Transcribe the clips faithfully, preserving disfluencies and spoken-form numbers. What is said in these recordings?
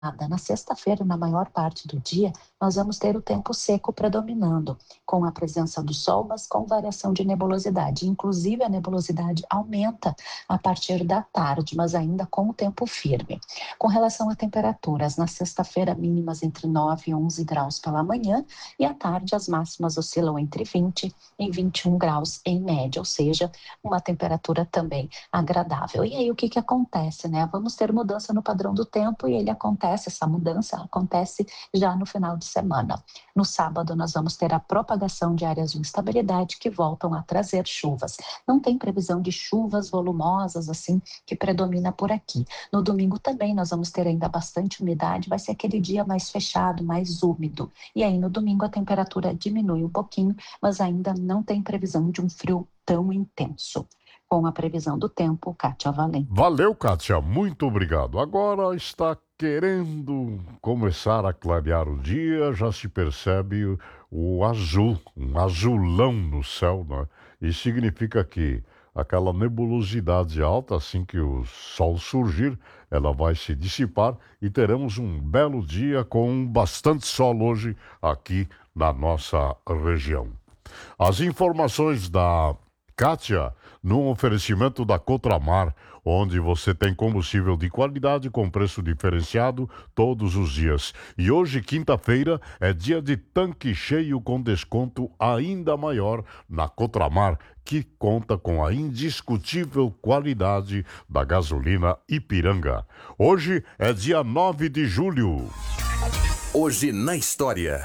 Na sexta-feira, na maior parte do dia, nós vamos ter o tempo seco predominando, com a presença do sol, mas com variação de nebulosidade. Inclusive, a nebulosidade aumenta a partir da tarde, mas ainda com o tempo firme. Com relação a temperaturas, na sexta-feira, mínimas entre nove e onze graus pela manhã, e à tarde as máximas oscilam entre vinte e vinte e um graus em média, ou seja, uma temperatura também agradável. E aí, o que que acontece, né? Vamos ter mudança no padrão do tempo e ele acontece essa mudança acontece já no final de semana. No sábado, nós vamos ter a propagação de áreas de instabilidade que voltam a trazer chuvas. Não tem previsão de chuvas volumosas, assim, que predomina por aqui. No domingo também nós vamos ter ainda bastante umidade, vai ser aquele dia mais fechado, mais úmido. E aí, no domingo, a temperatura diminui um pouquinho, mas ainda não tem previsão de um frio tão intenso. Com a previsão do tempo, Kátia Valente. Valeu, Kátia, muito obrigado. Agora está querendo começar a clarear o dia, já se percebe o, o azul, um azulão no céu, né? E significa que aquela nebulosidade alta, assim que o sol surgir, ela vai se dissipar e teremos um belo dia com bastante sol hoje aqui na nossa região. As informações da Kátia, num oferecimento da Cotramar, onde você tem combustível de qualidade com preço diferenciado todos os dias. E hoje, quinta-feira, é dia de tanque cheio com desconto ainda maior na Cotramar, que conta com a indiscutível qualidade da gasolina Ipiranga. Hoje é dia nove de julho. Hoje na história.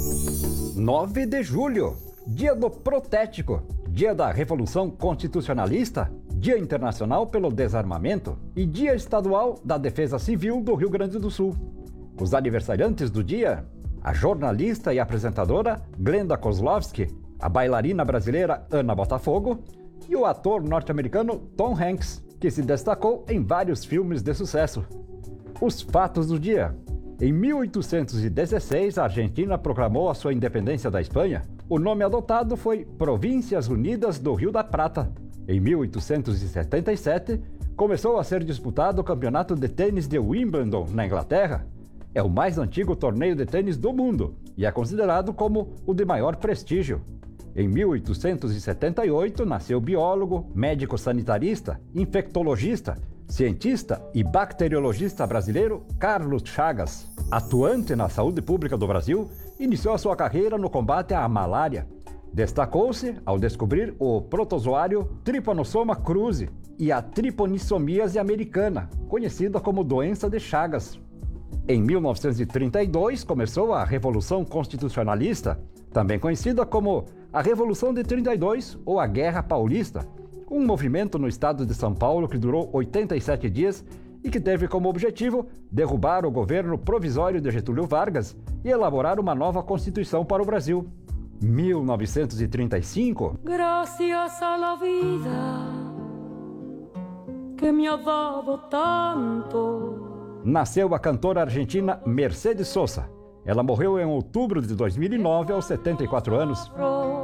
nove de julho, dia do protético. Dia da Revolução Constitucionalista, Dia Internacional pelo Desarmamento e Dia Estadual da Defesa Civil do Rio Grande do Sul. Os aniversariantes do dia, a jornalista e apresentadora Glenda Kozlowski, a bailarina brasileira Ana Botafogo e o ator norte-americano Tom Hanks, que se destacou em vários filmes de sucesso. Os fatos do dia. Em mil oitocentos e dezesseis, a Argentina proclamou a sua independência da Espanha. O nome adotado foi Províncias Unidas do Rio da Prata. Em mil oitocentos e setenta e sete, começou a ser disputado o campeonato de tênis de Wimbledon, na Inglaterra. É o mais antigo torneio de tênis do mundo e é considerado como o de maior prestígio. Em mil oitocentos e setenta e oito, nasceu o biólogo, médico sanitarista, infectologista, cientista e bacteriologista brasileiro Carlos Chagas. Atuante na saúde pública do Brasil, iniciou a sua carreira no combate à malária. Destacou-se ao descobrir o protozoário Trypanosoma cruzi e a triponissomíase americana, conhecida como doença de Chagas. Em mil novecentos e trinta e dois, começou a Revolução Constitucionalista, também conhecida como a Revolução de trinta e dois ou a Guerra Paulista, um movimento no estado de São Paulo que durou oitenta e sete dias e que teve como objetivo derrubar o governo provisório de Getúlio Vargas e elaborar uma nova Constituição para o Brasil. mil novecentos e trinta e cinco. Gracias a la vida que me ha dado tanto. Nasceu a cantora argentina Mercedes Sosa. Ela morreu em outubro de dois mil e nove aos setenta e quatro anos.